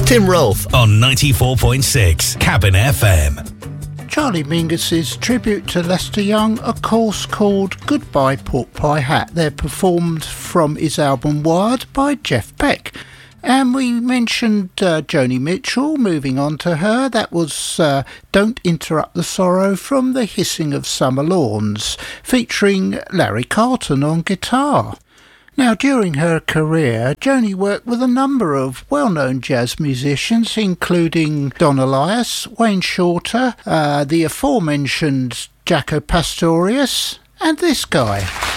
Tim Rolfe on 94.6 Cabin FM. Charlie Mingus's tribute to Lester Young, a course called Goodbye Pork Pie Hat. They're performed from his album Wired by Jeff Beck. And we mentioned Joni Mitchell, moving on to her. That was Don't Interrupt the Sorrow from The Hissing of Summer Lawns, featuring Larry Carlton on guitar. Now, during her career, Joni worked with a number of well-known jazz musicians, including Don Alias, Wayne Shorter, the aforementioned Jaco Pastorius, and this guy.